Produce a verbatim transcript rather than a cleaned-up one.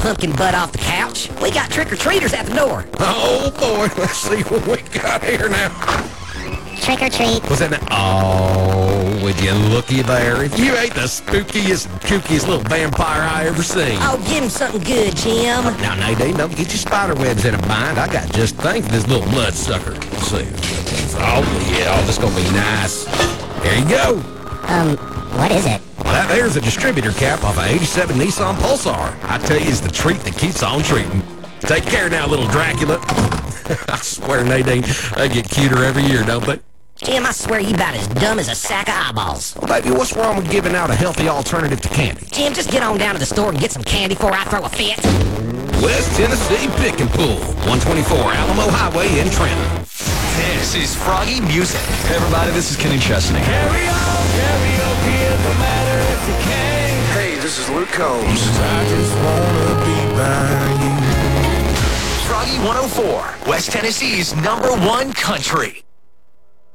pumpkin butt off the couch. We got trick-or-treaters at the door. Oh, boy. Let's see what we got here now. Trick or treat. Was that? Oh, would you looky there? If you ain't the spookiest, kookiest little vampire I ever seen. Oh, give him something good, Jim. Now, Nadine, don't get your spider webs in a bind. I got just think of this little bloodsucker. Let's see. Oh, yeah, oh, this gonna be nice. There you go. Um, what is it? Well, that there's a distributor cap off a eighty-seven Nissan Pulsar. I tell you, it's the treat that keeps on treating. Take care now, little Dracula. I swear, Nadine, they get cuter every year, don't they? Jim, I swear you about as dumb as a sack of eyeballs. Well, baby, what's wrong with giving out a healthy alternative to candy? Jim, just get on down to the store and get some candy before I throw a fit. West Tennessee Pick and Pull, one twenty-four Alamo Highway in Trenton. This is Froggy Music. Hey everybody, this is Kenny Chesney. Carry on, karaoke, no matter if you can. Hey, this is Luke Combs. I just wanna be by you. Froggy one oh four, West Tennessee's number one country.